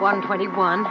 121.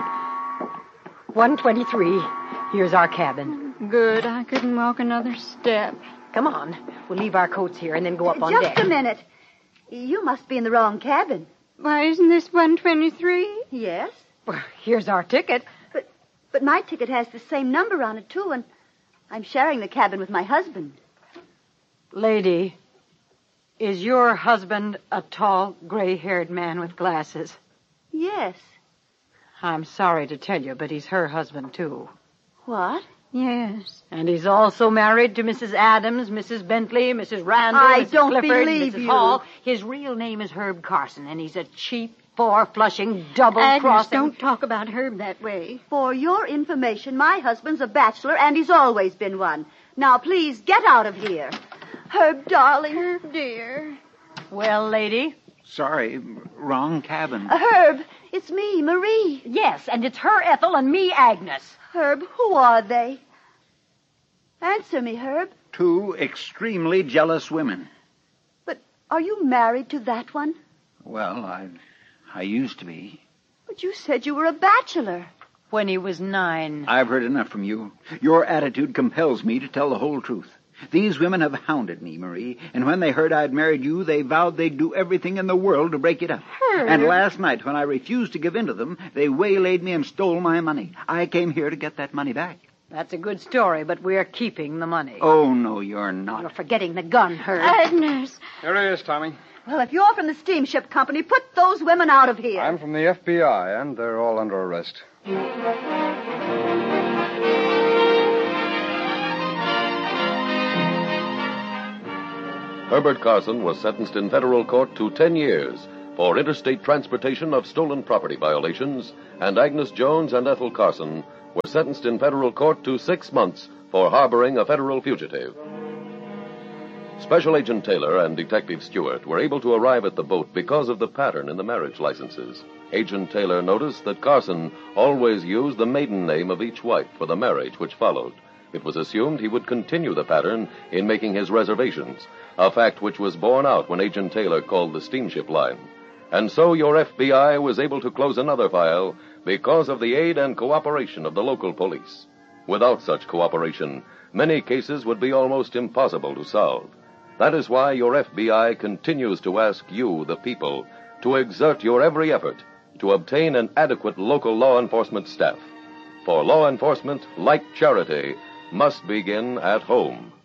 123. Here's our cabin. Good. I couldn't walk another step. Come on. We'll leave our coats here and then go up on deck. Just a minute. You must be in the wrong cabin. Why, isn't this 123? Yes. Well, here's our ticket. But my ticket has the same number on it, too, and I'm sharing the cabin with my husband. Lady, is your husband a tall, gray-haired man with glasses? Yes. I'm sorry to tell you, but he's her husband, too. What? Yes. And he's also married to Mrs. Adams, Mrs. Bentley, Mrs. Randall, I Mrs. don't Clifford, believe Mrs. you. Hall. His real name is Herb Carson, and he's a cheap, four-flushing, Agnes, double-crossing... don't talk about Herb that way. For your information, my husband's a bachelor, and he's always been one. Now, please, get out of here. Herb, darling. Herb, dear. Well, lady? Sorry, wrong cabin. Herb, it's me, Marie. Yes, and it's her Ethel and me, Agnes. Herb, who are they? Answer me, Herb. 2 extremely jealous women. But are you married to that one? Well, I used to be. But you said you were a bachelor. When he was 9. I've heard enough from you. Your attitude compels me to tell the whole truth. These women have hounded me, Marie, and when they heard I'd married you, they vowed they'd do everything in the world to break it up. Herb. And last night, when I refused to give in to them, they waylaid me and stole my money. I came here to get that money back. That's a good story, but we're keeping the money. Oh, no, you're not. You're forgetting the gun, Herb. Agnes. Here he is, Tommy. Well, if you're from the steamship company, put those women out of here. I'm from the FBI, and they're all under arrest. Herbert Carson was sentenced in federal court to 10 years for interstate transportation of stolen property violations, and Agnes Jones and Ethel Carson were sentenced in federal court to 6 months for harboring a federal fugitive. Special Agent Taylor and Detective Stewart were able to arrive at the boat because of the pattern in the marriage licenses. Agent Taylor noticed that Carson always used the maiden name of each wife for the marriage which followed. It was assumed he would continue the pattern in making his reservations, a fact which was borne out when Agent Taylor called the steamship line. And so your FBI was able to close another file because of the aid and cooperation of the local police. Without such cooperation, many cases would be almost impossible to solve. That is why your FBI continues to ask you, the people, to exert your every effort to obtain an adequate local law enforcement staff. For law enforcement, like charity, must begin at home.